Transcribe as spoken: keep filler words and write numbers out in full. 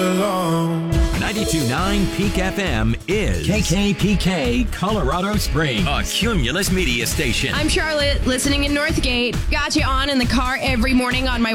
along. ninety-two point nine Peak F M is K K P K, Colorado Springs. a Cumulus media station. I'm Charlotte, listening in Northgate. Got you on in the car every morning on my